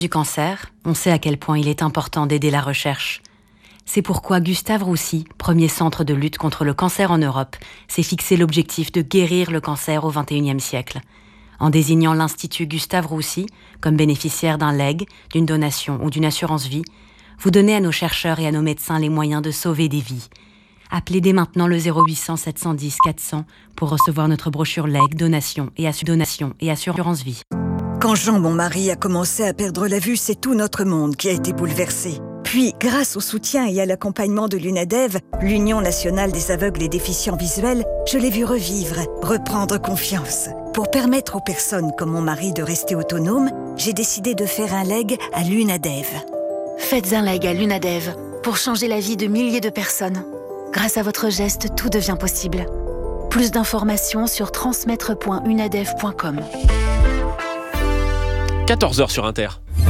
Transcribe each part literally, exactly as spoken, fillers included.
Du cancer, on sait à quel point il est important d'aider la recherche. C'est pourquoi Gustave Roussy, premier centre de lutte contre le cancer en Europe, s'est fixé l'objectif de guérir le cancer au vingt et unième siècle. En désignant l'Institut Gustave Roussy comme bénéficiaire d'un legs, d'une donation ou d'une assurance vie, vous donnez à nos chercheurs et à nos médecins les moyens de sauver des vies. Appelez dès maintenant le zéro huit cents sept cent dix quatre cents pour recevoir notre brochure legs, donation et, assu- donation et assurance vie. Quand Jean, mon mari, a commencé à perdre la vue, c'est tout notre monde qui a été bouleversé. Puis, grâce au soutien et à l'accompagnement de l'UNADEV, l'Union nationale des aveugles et déficients visuels, je l'ai vu revivre, reprendre confiance. Pour permettre aux personnes comme mon mari de rester autonomes, j'ai décidé de faire un leg à l'UNADEV. Faites un leg à l'UNADEV pour changer la vie de milliers de personnes. Grâce à votre geste, tout devient possible. Plus d'informations sur transmettre point unadev point com. quatorze heures sur Inter.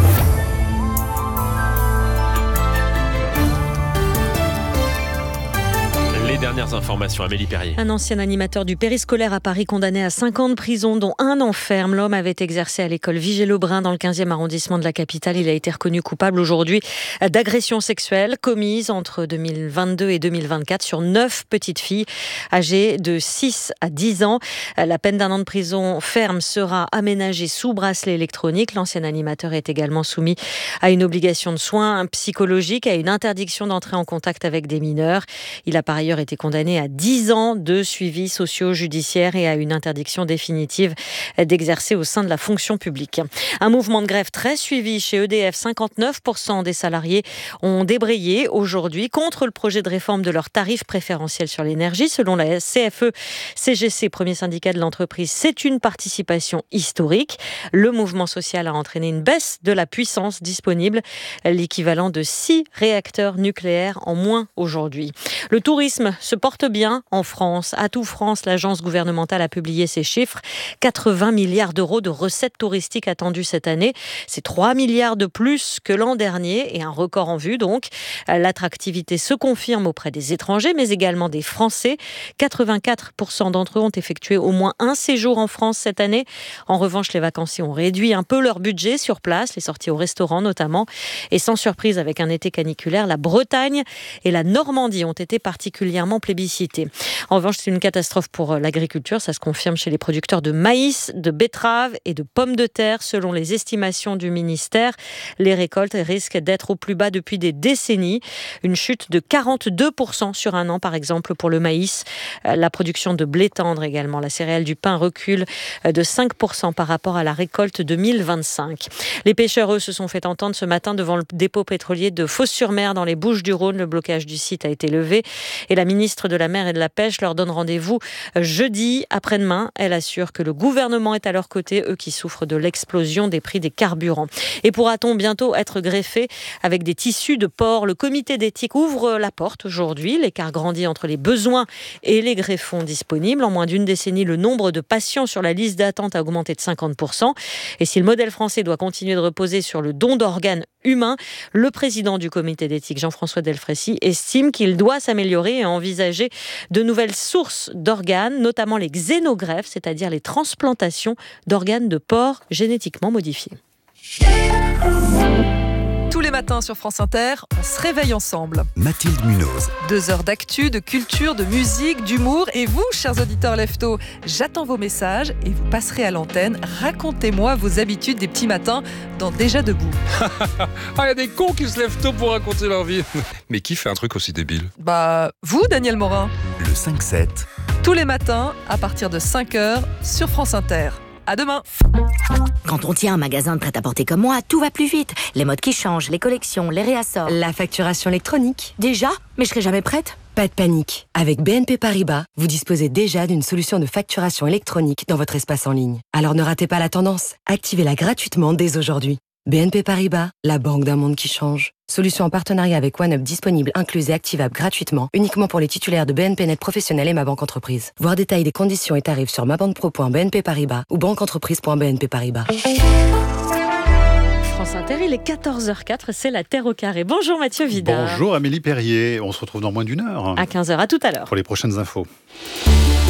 Les dernières informations, Amélie Perrier. Un ancien animateur du périscolaire à Paris condamné à cinq ans de prison, dont un an ferme. L'homme avait exercé à l'école Vigée-Lebrun dans le quinzième arrondissement de la capitale. Il a été reconnu coupable aujourd'hui d'agressions sexuelles commises entre deux mille vingt-deux et deux mille vingt-quatre sur neuf petites filles âgées de six à dix ans. La peine d'un an de prison ferme sera aménagée sous bracelet électronique. L'ancien animateur est également soumis à une obligation de soins psychologiques, à une interdiction d'entrer en contact avec des mineurs. Il a par ailleurs été condamné à dix ans de suivi socio-judiciaire et à une interdiction définitive d'exercer au sein de la fonction publique. Un mouvement de grève très suivi chez E D F. cinquante-neuf pour cent des salariés ont débrayé aujourd'hui contre le projet de réforme de leurs tarifs préférentiels sur l'énergie. Selon la C F E C G C, premier syndicat de l'entreprise, c'est une participation historique. Le mouvement social a entraîné une baisse de la puissance disponible, l'équivalent de six réacteurs nucléaires en moins aujourd'hui. Le tourisme se porte bien en France. Atout France, l'agence gouvernementale a publié ses chiffres. quatre-vingts milliards d'euros de recettes touristiques attendues cette année. C'est trois milliards de plus que l'an dernier et un record en vue donc. L'attractivité se confirme auprès des étrangers mais également des Français. quatre-vingt-quatre pour cent d'entre eux ont effectué au moins un séjour en France cette année. En revanche, les vacanciers ont réduit un peu leur budget sur place, les sorties au restaurant notamment. Et sans surprise, avec un été caniculaire, la Bretagne et la Normandie ont été particulièrement plébiscité. En revanche, c'est une catastrophe pour l'agriculture. Ça se confirme chez les producteurs de maïs, de betteraves et de pommes de terre. Selon les estimations du ministère, les récoltes risquent d'être au plus bas depuis des décennies. Une chute de quarante-deux pour cent sur un an, par exemple, pour le maïs. La production de blé tendre également, la céréale du pain recule de cinq pour cent par rapport à la récolte deux mille vingt-cinq. Les pêcheurs, eux, se sont fait entendre ce matin devant le dépôt pétrolier de Fos-sur-Mer dans les Bouches-du-Rhône. Le blocage du site a été levé et la ministre de la Mer et de la Pêche leur donne rendez-vous jeudi après-demain. Elle assure que le gouvernement est à leur côté, eux qui souffrent de l'explosion des prix des carburants. Et pourra-t-on bientôt être greffé avec des tissus de porc? Le comité d'éthique ouvre la porte aujourd'hui. L'écart grandit entre les besoins et les greffons disponibles. En moins d'une décennie, le nombre de patients sur la liste d'attente a augmenté de cinquante pour cent. Et si le modèle français doit continuer de reposer sur le don d'organes humains, le président du comité d'éthique, Jean-François Delfraissy, estime qu'il doit s'améliorer et envisager de nouvelles sources d'organes, notamment les xénogreffes, c'est-à-dire les transplantations d'organes de porcs génétiquement modifiés. Tous les matins sur France Inter, on se réveille ensemble. Mathilde Munoz. Deux heures d'actu, de culture, de musique, d'humour. Et vous, chers auditeurs leftos, j'attends vos messages et vous passerez à l'antenne. Racontez-moi vos habitudes des petits matins dans Déjà Debout. Ah, il y a des cons qui se lèvent tôt pour raconter leur vie. Mais qui fait un truc aussi débile? Bah, vous, Daniel Morin. Le cinq sept. Tous les matins, à partir de cinq heures, sur France Inter. À demain. Quand on tient un magasin de prêt-à-porter comme moi, tout va plus vite. Les modes qui changent, les collections, les réassorts. La facturation électronique. Déjà? Mais je serai jamais prête. Pas de panique. Avec B N P Paribas, vous disposez déjà d'une solution de facturation électronique dans votre espace en ligne. Alors ne ratez pas la tendance. Activez-la gratuitement dès aujourd'hui. B N P Paribas, la banque d'un monde qui change. Solution en partenariat avec OneUp disponible, incluse et activable gratuitement, uniquement pour les titulaires de B N P Net Professionnel et Ma Banque Entreprise. Voir détails des conditions et tarifs sur mabanquepro point b n p paribas ou banqueentreprise point b n p paribas. France Inter, il est quatorze heures quatre, c'est la Terre au carré. Bonjour Mathieu Vidard. Bonjour Amélie Perrier, on se retrouve dans moins d'une heure. À quinze heures, à tout à l'heure. Pour les prochaines infos.